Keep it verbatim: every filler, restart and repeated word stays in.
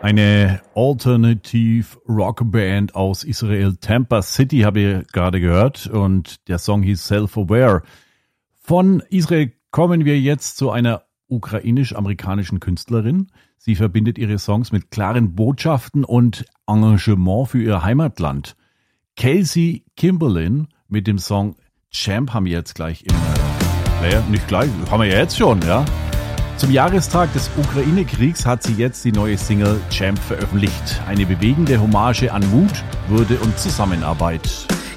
Eine Alternative Rock Band aus Israel, Tampa City, habe ich gerade gehört, und der Song hieß Self-Aware. Von Israel kommen wir jetzt zu einer ukrainisch-amerikanischen Künstlerin. Sie verbindet ihre Songs mit klaren Botschaften und Engagement für ihr Heimatland. Kelsey Kimberlin mit dem Song Champ haben wir jetzt gleich im Player. Nicht gleich, haben wir ja jetzt schon, ja. Zum Jahrestag des Ukraine-Kriegs hat sie jetzt die neue Single Champ veröffentlicht. Eine bewegende Hommage an Mut, Würde und Zusammenarbeit.